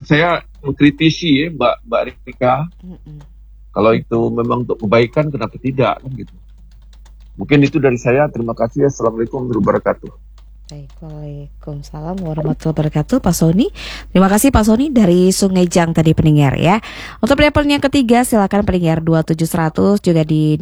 saya mengkritisi ya Mbak Rika. Kalau itu memang untuk kebaikan, kenapa tidak kan gitu. Mungkin itu dari saya. Terima kasih. Assalamualaikum warahmatullahi wabarakatuh. Baik, waalaikumsalam warahmatullahi wabarakatuh. Pak Sony, terima kasih Pak Sony dari Sungai Jang tadi pendengar ya. Untuk penelpon yang ketiga silakan pendengar 27100 juga di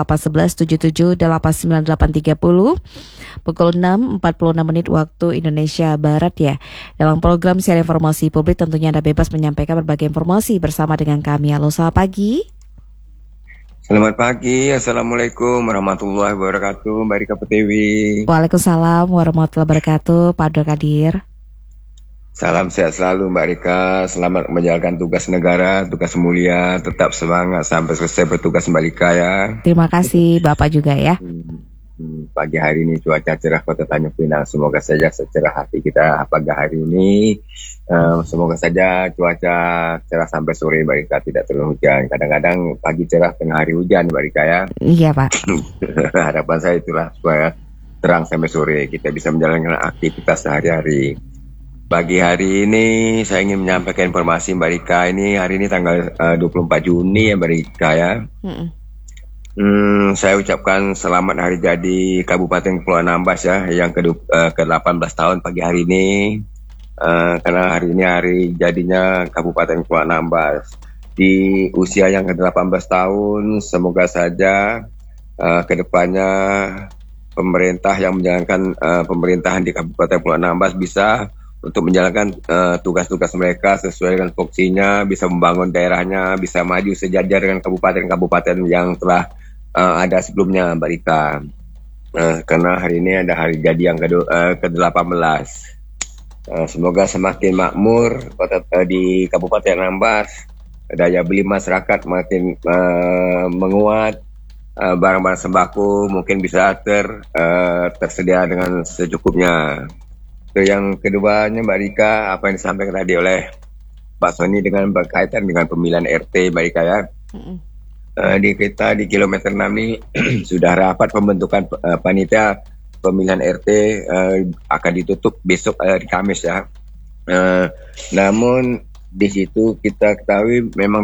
0811778980 pukul 6.46 waktu Indonesia Barat ya. Dalam program siaran informasi publik tentunya Anda bebas menyampaikan berbagai informasi bersama dengan kami. Halo, selamat pagi. Selamat pagi, Assalamualaikum warahmatullahi wabarakatuh, Mbak Rika Pertiwi. Waalaikumsalam warahmatullahi wabarakatuh, Pak Abdul Qadir. Salam sehat selalu Mbak Rika, selamat menjalankan tugas negara, tugas mulia, tetap semangat sampai selesai bertugas Mbak Rika ya. Terima kasih Bapak juga ya. Pagi hari ini cuaca cerah Kota Tanjung Pinang, semoga saja secerah hati kita pagi hari ini. Semoga saja cuaca cerah sampai sore Mbak Rika, tidak turun hujan. Kadang-kadang pagi cerah, tengah hari hujan Mbak Rika ya. Iya Pak. Harapan saya itulah supaya terang sampai sore kita bisa menjalankan aktivitas sehari-hari. Pagi hari ini saya ingin menyampaikan informasi Mbak Rika. Ini hari ini tanggal 24 Juni ya Mbak Rika ya. Saya ucapkan selamat hari jadi Kabupaten Kepulauan Anambas ya, yang ke-18 tahun pagi hari ini. Karena hari ini hari jadinya Kabupaten Kepulauan Anambas. Di usia yang ke-18 tahun, semoga saja kedepannya pemerintah yang menjalankan pemerintahan di Kabupaten Kepulauan Anambas bisa untuk menjalankan tugas-tugas mereka sesuai dengan fungsinya, bisa membangun daerahnya, bisa maju sejajar dengan kabupaten-kabupaten yang telah ada sebelumnya Mbak Rika. Karena hari ini ada hari jadi yang ke-18. Semoga semakin makmur di Kabupaten Anambas, daya beli masyarakat makin menguat, barang-barang sembako mungkin bisa tersedia dengan secukupnya. Yang keduanya Mbak Rika, apa yang disampaikan tadi oleh Pak Sony dengan berkaitan dengan pemilihan RT Mbak Rika ya. Kita di kilometer 6 ini sudah rapat pembentukan panitia pemilihan RT, akan ditutup besok di Kamis ya. Namun di situ kita ketahui memang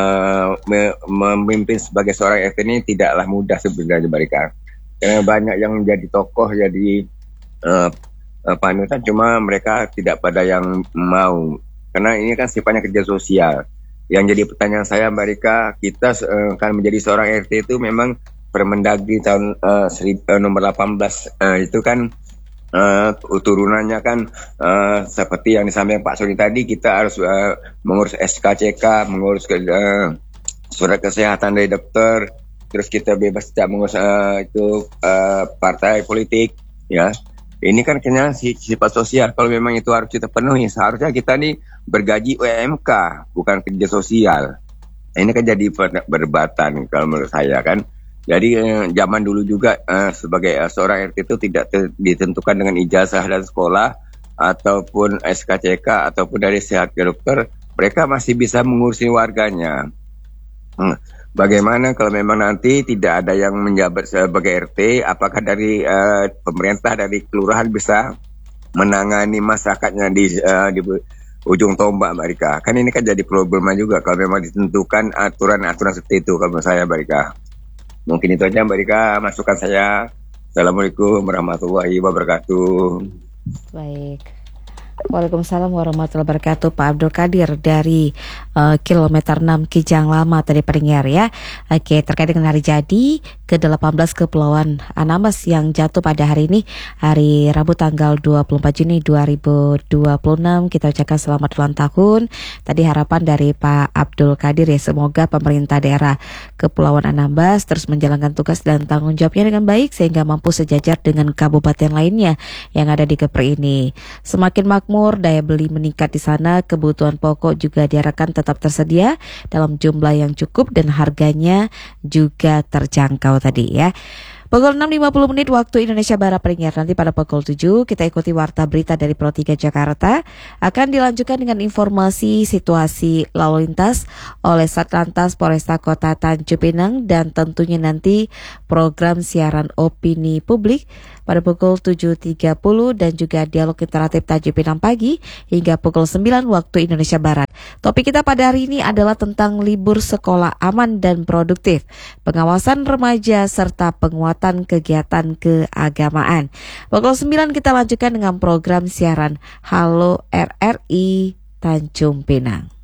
memimpin sebagai seorang RT ini tidaklah mudah sebenarnya Mbak Rika. Karena banyak yang menjadi tokoh, jadi panutan, cuma mereka tidak pada yang mau. Karena ini kan sifatnya kerja sosial. Yang jadi pertanyaan saya Mbak Rika, kita akan menjadi seorang RT itu memang Permendagri tahun nomor 18 itu kan turunannya kan seperti yang disampaikan Pak Sony tadi, kita harus mengurus SKCK, mengurus surat kesehatan dari dokter, terus kita bebas tidak mengurus partai politik ya. Ini kan kena sifat sosial. Kalau memang itu harus kita penuhi, seharusnya kita nih bergaji UMK, bukan kerja sosial. Ini kan jadi perdebatan kalau menurut saya kan. Jadi zaman dulu juga sebagai seorang RT itu tidak ditentukan dengan ijazah dan sekolah ataupun SKCK ataupun dari sehat ke dokter, mereka masih bisa mengurusi warganya. Bagaimana kalau memang nanti tidak ada yang menjabat sebagai RT, apakah dari pemerintah, dari kelurahan bisa menangani masyarakatnya di ujung tombak Mbak Rika? Kan ini kan jadi problema juga kalau memang ditentukan aturan-aturan seperti itu kalau menurut saya Mbak Rika. Mungkin itu aja Mbak Rika, masukan saya. Assalamualaikum warahmatullahi wabarakatuh. Baik. Waalaikumsalam warahmatullahi wabarakatuh, Pak Abdul Qadir dari kilometer 6 Kijang Lama tadi pendengar ya. Oke, terkait dengan hari jadi ke-18 Kepulauan Anambas yang jatuh pada hari ini, hari Rabu tanggal 24 Juni 2026. Kita ucapkan selamat ulang tahun. Tadi harapan dari Pak Abdul Qadir ya, semoga pemerintah daerah Kepulauan Anambas terus menjalankan tugas dan tanggung jawabnya dengan baik sehingga mampu sejajar dengan kabupaten lainnya yang ada di Kepri ini. Semakin makmur, daya beli meningkat di sana, kebutuhan pokok juga diharapkan tetap tersedia dalam jumlah yang cukup dan harganya juga terjangkau tadi ya. Pukul 6.50 waktu Indonesia Barat pendengar. Nanti pada pukul 7 kita ikuti warta berita dari Pro 3 Jakarta. Akan dilanjutkan dengan informasi situasi lalu lintas oleh Satlantas Polresta Kota Tanjung Pinang dan tentunya nanti program siaran opini publik pada pukul 7.30 dan juga dialog interaktif Tanjung Pinang pagi hingga pukul 9 waktu Indonesia Barat. Topik kita pada hari ini adalah tentang libur sekolah aman dan produktif, pengawasan remaja serta penguatan kegiatan keagamaan. Pukul 9 kita lanjutkan dengan program siaran Halo RRI Tanjung Pinang.